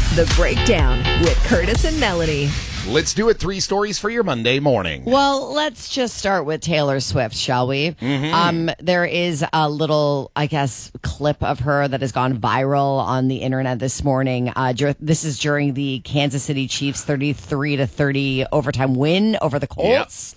The Breakdown with Curtis and Melanie. Let's do it. 3 stories for your Monday morning. Well, let's just start with Taylor Swift, shall we? There is a little, I guess, clip of her that has gone viral on the internet this morning. This is during the Kansas City Chiefs 33-30 overtime win over the Colts.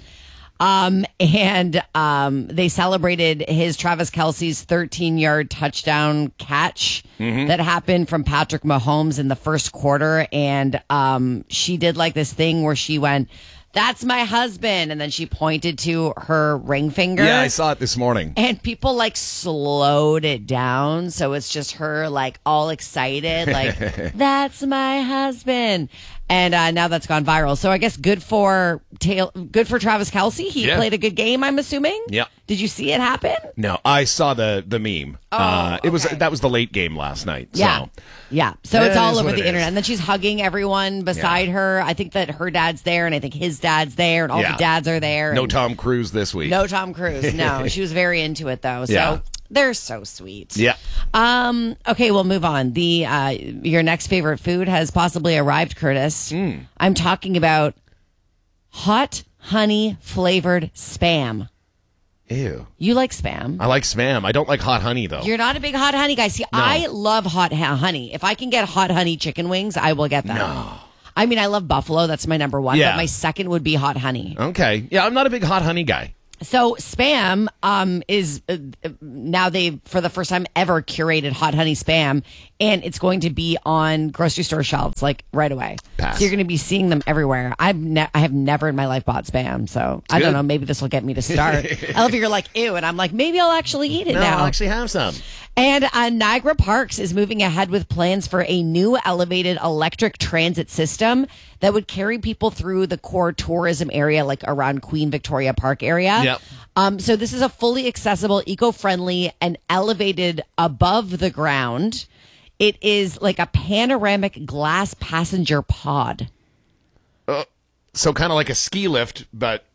They celebrated Travis Kelce's 13-yard touchdown catch that happened from Patrick Mahomes in the first quarter. And she did like this thing where she went, "That's my husband." And then she pointed to her ring finger. Yeah, I saw it this morning. And people slowed it down. So it's just her all excited, "That's my husband." And now that's gone viral. So I guess good for Travis Kelce. He played a good game, I'm assuming. Yeah. Did you see it happen? No, I saw the meme. That was the late game last night. Yeah. So. Yeah. So it's all over the is. internet. And then she's hugging everyone beside her. I think that her dad's there, and I think his dad's there, and all the dads are there. No Tom Cruise this week. No Tom Cruise. No. She was very into it, though. So they're so sweet. Yeah. Okay, we'll move on. Your next favorite food has possibly arrived, Curtis. I'm talking about hot honey flavored Spam. Ew. You like Spam? I like Spam. I don't like hot honey, though. You're not a big hot honey guy. See, No. I love hot honey. If I can get hot honey chicken wings, I will get them. No. I mean, I love buffalo. That's my number one. Yeah. But my second would be hot honey. Okay. Yeah, I'm not a big hot honey guy. So Spam is now they've for the first time ever curated hot honey Spam, and it's going to be on grocery store shelves right away. Pass. So you're going to be seeing them everywhere. I have never in my life bought Spam, so I don't know. Maybe this will get me to start. I love you're like ew, and I'm like maybe I'll actually eat it now. I'll actually have some. And Niagara Parks is moving ahead with plans for a new elevated electric transit system that would carry people through the core tourism area, around Queen Victoria Park area. Yep. So this is a fully accessible, eco-friendly, and elevated above the ground. It is like a panoramic glass passenger pod. So kind of like a ski lift, but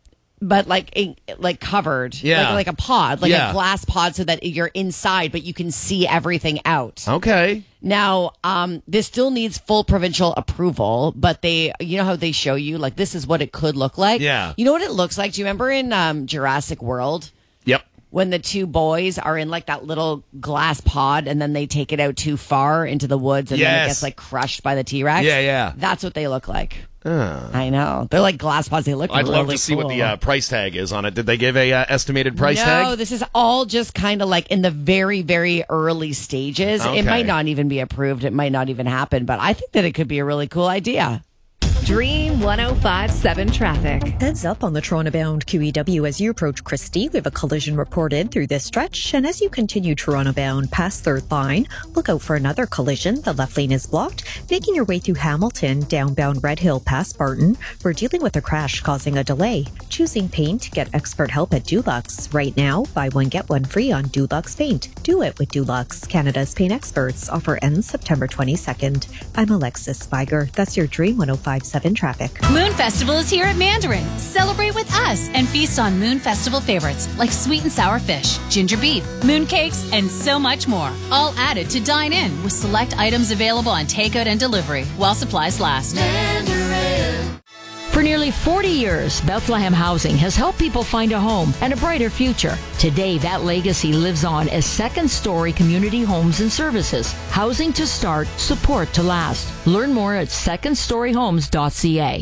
covered, Yeah. like a pod, a Yeah. glass pod, so that you're inside, but you can see everything out. okay. Now, this still needs full provincial approval, but you know how they show you, this is what it could look like? Yeah. You know what it looks like? Do you remember in Jurassic World? Yep. When the two boys are in that little glass pod and then they take it out too far into the woods and then it gets crushed by the T-Rex? Yeah. That's what they look like. I know. They're like glass pods. They look I'd really love to see cool. what the price tag is on it. Did they give a estimated price tag? No, this is all just kind of in the very, very early stages. Okay. It might not even be approved. It might not even happen, but I think that it could be a really cool idea. Dream 105.7 traffic. Heads up on the Toronto-bound QEW as you approach Christie. We have a collision reported through this stretch. And as you continue Toronto-bound past Third Line, look out for another collision. The left lane is blocked. Making your way through Hamilton, downbound Red Hill past Barton. We're dealing with a crash causing a delay. Choosing paint? Get expert help at Dulux. Right now, buy one, get one free on Dulux paint. Do it with Dulux. Canada's paint experts. Offer ends September 22nd. I'm Alexis Spiger. That's your Dream 105.7 traffic. Moon Festival is here at Mandarin. Celebrate with us and feast on Moon Festival favorites like sweet and sour fish, ginger beef, moon cakes, and so much more. All added to dine in with select items available on takeout and delivery while supplies last. Mandarin. For nearly 40 years, Bethlehem Housing has helped people find a home and a brighter future. Today, that legacy lives on as second-story community homes and services. Housing to start, support to last. Learn more at secondstoryhomes.ca.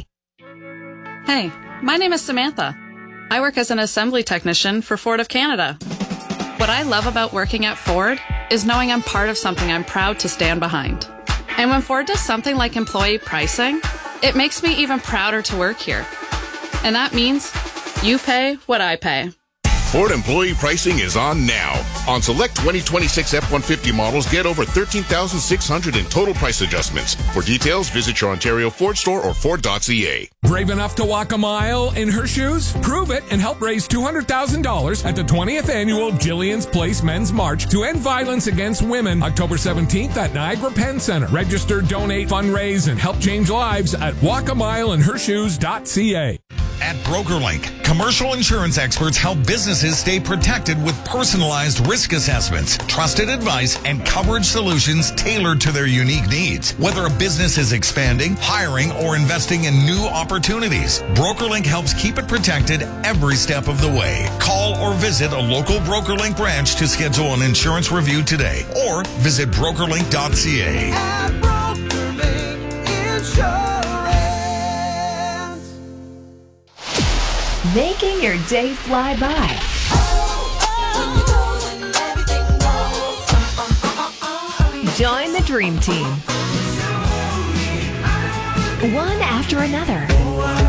Hey, my name is Samantha. I work as an assembly technician for Ford of Canada. What I love about working at Ford is knowing I'm part of something I'm proud to stand behind. And when Ford does something like employee pricing, it makes me even prouder to work here. And that means you pay what I pay. Ford employee pricing is on now. On select 2026 F-150 models, get over $13,600 in total price adjustments. For details, visit your Ontario Ford store or Ford.ca. Brave enough to walk a mile in her shoes? Prove it and help raise $200,000 at the 20th annual Jillian's Place Men's March to end violence against women, October 17th at Niagara Penn Center. Register, donate, fundraise, and help change lives at walkamileinhershoes.ca. At BrokerLink, commercial insurance experts help businesses stay protected with personalized risk assessments, trusted advice, and coverage solutions tailored to their unique needs. Whether a business is expanding, hiring, or investing in new opportunities, BrokerLink helps keep it protected every step of the way. Call or visit a local BrokerLink branch to schedule an insurance review today, or visit brokerlink.ca. Making your day fly by. Join the Dream Team. One after another.